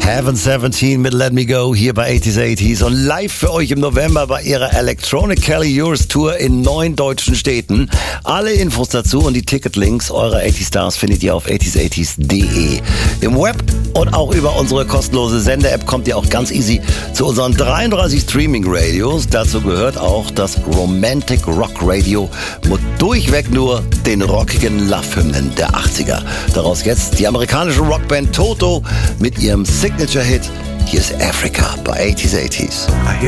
Heaven 17 mit Let Me Go hier bei 80s und live für euch im November bei ihrer Electronic Kelly Yours Tour in 9 deutschen Städten. Alle Infos dazu und die Ticketlinks eurer 80 Stars findet ihr auf 80s80s.de. Im Web und auch über unsere kostenlose Sende-App kommt ihr auch ganz easy zu unseren 33 Streaming-Radios. Dazu gehört auch das Romantic Rock Radio mit durchweg nur den rockigen Love-Hymnen der 80er. Daraus jetzt die amerikanische Rockband Toto mit ihrem Signature-Hit. Hier ist Africa bei 80s.